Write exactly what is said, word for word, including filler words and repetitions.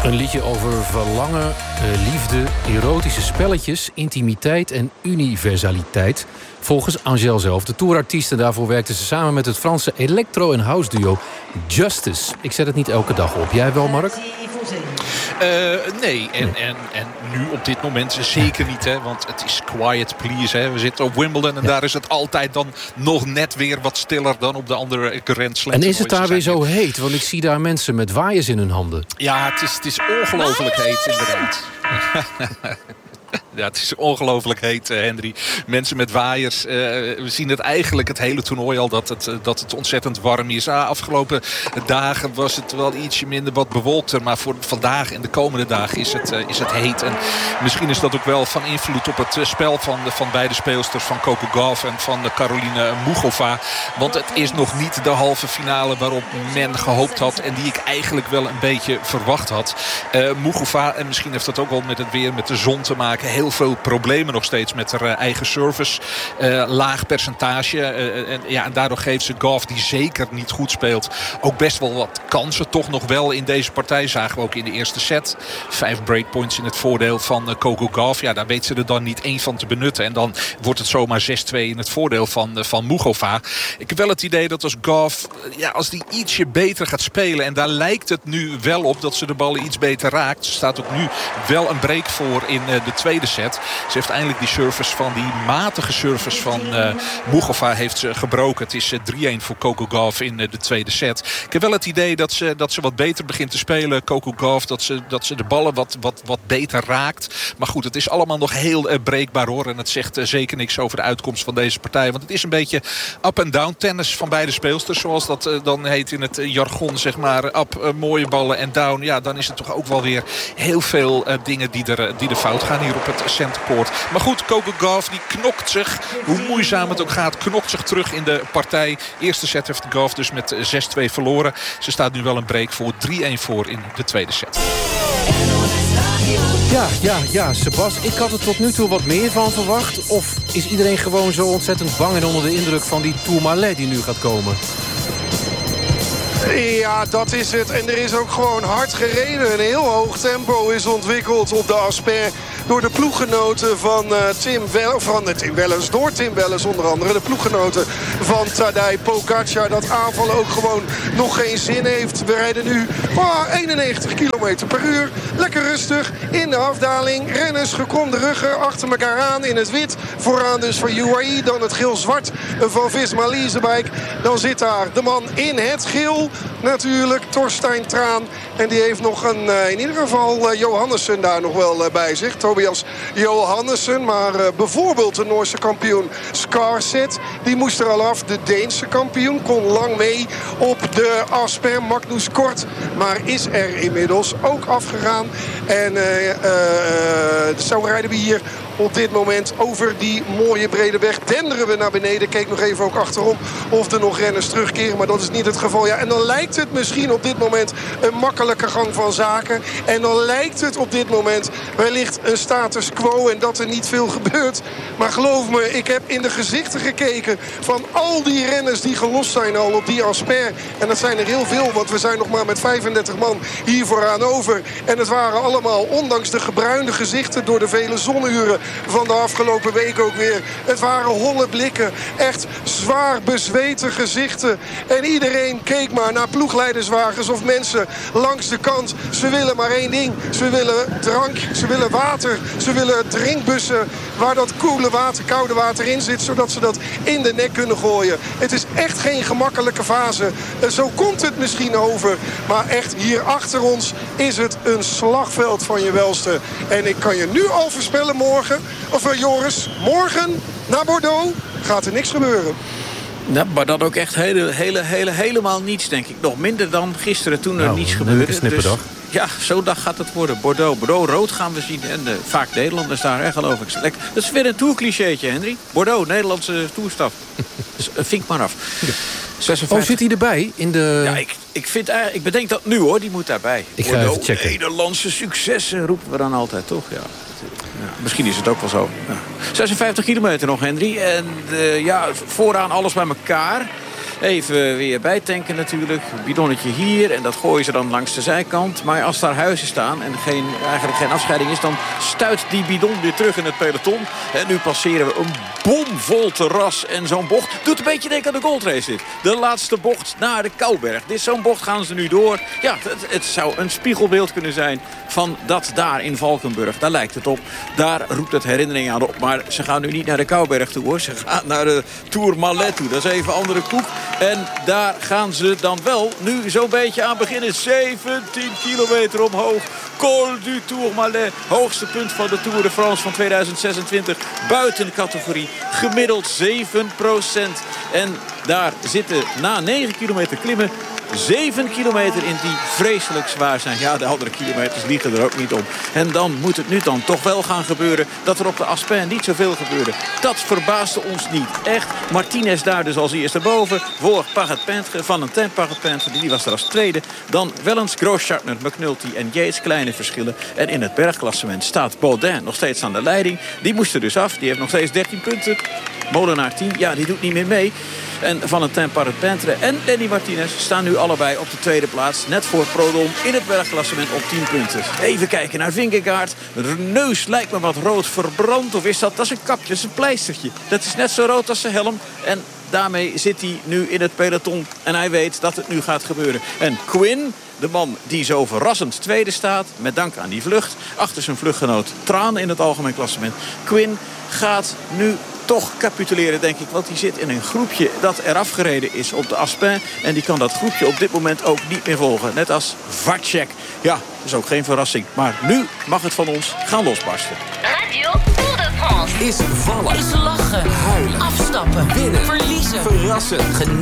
Een liedje over verlangen, uh, liefde, erotische spelletjes, intimiteit en universaliteit. Volgens Angèle zelf, de tourartiest. En daarvoor werkte ze samen met het Franse electro- en house duo Justice. Ik zet het niet elke dag op. Jij wel, Mark? Uh, nee, en, en, en nu op dit moment zeker niet. Hè, want het is quiet please. Hè. We zitten op Wimbledon en ja. daar is het altijd dan nog net weer wat stiller dan op de andere Grand Slam. En is het daar weer zo heet? Want ik zie daar mensen met waaiers in hun handen. Ja, het is, het is ongelooflijk heet inderdaad. Ja, het is ongelooflijk heet, Henry. Mensen met waaiers. Uh, we zien het eigenlijk het hele toernooi al dat het, uh, dat het ontzettend warm is. Ah, afgelopen dagen was het wel ietsje minder wat bewolkter. Maar voor vandaag en de komende dagen is het, uh, is het heet. En misschien is dat ook wel van invloed op het uh, spel van, van beide speelsters. Van Coco Gauff en van uh, Caroline Muchova. Want het is nog niet de halve finale waarop men gehoopt had. En die ik eigenlijk wel een beetje verwacht had. Uh, Muchova, en misschien heeft dat ook wel met het weer, met de zon te maken. Heel veel problemen nog steeds met haar uh, eigen service. Uh, laag percentage. Uh, en, ja, en daardoor geeft ze Gauff, die zeker niet goed speelt, ook best wel wat kansen. Toch nog wel in deze partij. Zagen we ook in de eerste set. Vijf breakpoints in het voordeel van uh, Coco Gauff. Ja, daar weet ze er dan niet één van te benutten. En dan wordt het zomaar zes twee in het voordeel van, uh, van Muchova. Ik heb wel het idee dat als Gauff, uh, ja, als die ietsje beter gaat spelen. En daar lijkt het nu wel op dat ze de ballen iets beter raakt. Ze staat ook nu wel een break voor in uh, de tweede set. Ze heeft eindelijk die service van die matige service van uh, Muchova heeft ze gebroken. Het is uh, drie een voor Coco Gauff in uh, de tweede set. Ik heb wel het idee dat ze, dat ze wat beter begint te spelen. Coco Gauff, dat ze, dat ze de ballen wat, wat, wat beter raakt. Maar goed, het is allemaal nog heel uh, breekbaar hoor. En het zegt uh, zeker niks over de uitkomst van deze partij. Want het is een beetje up-and-down tennis van beide speelsters. Zoals dat uh, dan heet in het uh, jargon, zeg maar. Up, uh, mooie ballen en down. Ja, dan is het toch ook wel weer heel veel uh, dingen die er, uh, die er fout gaan hier op het centercourt. Maar goed, Coco Gauff die knokt zich, hoe moeizaam het ook gaat, knokt zich terug in de partij. Eerste set heeft Gauff dus met zes twee verloren. Ze staat nu wel een break voor drie een voor in de tweede set. Ja, ja, ja, Sebas, ik had er tot nu toe wat meer van verwacht. Of is iedereen gewoon zo ontzettend bang en onder de indruk van die Tourmalet die nu gaat komen? Ja, dat is het. En er is ook gewoon hard gereden. Een heel hoog tempo is ontwikkeld op de Asper door de ploeggenoten van uh, Tim Wellens, van uh, Tim Wellens, door Tim Wellens onder andere. De ploeggenoten van Tadej Pogačar. Dat aanvallen ook gewoon nog geen zin heeft. We rijden nu oh, eenennegentig kilometer per uur. Lekker rustig in de afdaling. Renners gekromde ruggen achter elkaar aan in het wit. Vooraan dus van U A E. Dan het geel-zwart van Visma Leasebike. Dan zit daar de man in het geel. Natuurlijk, Torstein Traan. En die heeft nog een, uh, in ieder geval uh, Johannessen daar nog wel uh, bij zich. Tobias Johannessen. Maar uh, bijvoorbeeld de Noorse kampioen Skarset. Die moest er al af. De Deense kampioen kon lang mee op de Asper. Magnus Kort. Maar is er inmiddels ook afgegaan. En uh, uh, zo rijden we hier op dit moment over die mooie brede weg. Denderen we naar beneden. Keek nog even ook achterom of er nog renners terugkeren. Maar dat is niet het geval. Ja, en dan lijkt het misschien op dit moment een makkelijke gang van zaken. En dan lijkt het op dit moment wellicht een status quo. En dat er niet veel gebeurt. Maar geloof me, ik heb in de gezichten gekeken van al die renners die gelost zijn al op die Asper. En dat zijn er heel veel. Want we zijn nog maar met vijfendertig man hier vooraan over. En het waren allemaal, ondanks de gebruinde gezichten door de vele zonuren van de afgelopen week ook weer. Het waren holle blikken. Echt zwaar bezweten gezichten. En iedereen keek maar naar ploegleiderswagens of mensen langs de kant. Ze willen maar één ding. Ze willen drank. Ze willen water. Ze willen drinkbussen waar dat koele water, koude water in zit. Zodat ze dat in de nek kunnen gooien. Het is echt geen gemakkelijke fase. Zo komt het misschien over. Maar echt hier achter ons is het een slagveld van je welste. En ik kan je nu al voorspellen morgen. Of uh, Joris, morgen naar Bordeaux gaat er niks gebeuren. Ja, maar dat ook echt hele, hele, hele, helemaal niets, denk ik. Nog minder dan gisteren toen er nou, niets gebeurde. Een snipperdag. Dus, ja, zo'n dag gaat het worden. Bordeaux, Bordeaux rood gaan we zien. En uh, vaak Nederlanders daar, hè, geloof ik. Lekker. Dat is weer een tourclichétje, Henry. Bordeaux, Nederlandse toerstaf. Dus uh, vink maar af. Ja. zesenvijftig. Oh, zit hij erbij? In de... Ja, ik, ik, vind, uh, ik bedenk dat nu, hoor. Die moet daarbij. Ik ga Bordeaux, even checken. Nederlandse successen roepen we dan altijd, toch? Ja. Ja, misschien is het ook wel zo. Ja. zesenvijftig kilometer nog, Henry. En uh, ja, vooraan alles bij elkaar. Even weer bijtanken natuurlijk. Bidonnetje hier en dat gooien ze dan langs de zijkant. Maar als daar huizen staan en geen, eigenlijk geen afscheiding is... dan stuit die bidon weer terug in het peloton. En nu passeren we een bomvol terras en zo'n bocht. Doet een beetje denken aan de goldrace dit. De laatste bocht naar de Kouberg. Dit zo'n bocht gaan ze nu door. Ja, het, het zou een spiegelbeeld kunnen zijn van dat daar in Valkenburg. Daar lijkt het op. Daar roept het herinnering aan op. Maar ze gaan nu niet naar de Kouberg toe hoor. Ze gaan naar de Tourmalet toe. Dat is even andere koek. En daar gaan ze dan wel nu zo'n beetje aan beginnen. zeventien kilometer omhoog. Col du Tourmalet. Hoogste punt van de Tour de France van tweeduizend zesentwintig. Buiten categorie. Gemiddeld zeven procent. En daar zitten na negen kilometer klimmen zeven kilometer in die vreselijk zwaar zijn. Ja, de andere kilometers liegen er ook niet om. En dan moet het nu dan toch wel gaan gebeuren dat er op de Aspin niet zoveel gebeurde. Dat verbaasde ons niet. Echt. Martinez daar dus als eerste boven. Voor Parret-Peintre, Valentin Parret-Peintre. Die was er als tweede. Dan Wellens, Grosschartner, McNulty en Yates. Kleine verschillen. En in het bergklassement staat Baudin nog steeds aan de leiding. Die moest er dus af. Die heeft nog steeds dertien punten. Molenaar tien. Ja, die doet niet meer mee. En Valentin Parret-Peintre en Danny Martinez staan nu allebei op de tweede plaats. Net voor Prudhomme in het bergklassement op tien punten. Even kijken naar Vingegaard. De neus lijkt me wat rood verbrand. Of is dat? Dat is een kapje, dat is een pleistertje. Dat is net zo rood als zijn helm. En daarmee zit hij nu in het peloton. En hij weet dat het nu gaat gebeuren. En Quinn, de man die zo verrassend tweede staat, met dank aan die vlucht, achter zijn vluchtgenoot Traan in het algemeen klassement. Quinn gaat nu toch capituleren, denk ik. Want die zit in een groepje dat eraf gereden is op de Aspin. En die kan dat groepje op dit moment ook niet meer volgen. Net als Vacek. Ja, dat is ook geen verrassing. Maar nu mag het van ons gaan losbarsten. Radio Tour de France. Is vallen. Is lachen. Huilen. Afstappen. Winnen. Verliezen. Verrassen. Genieten.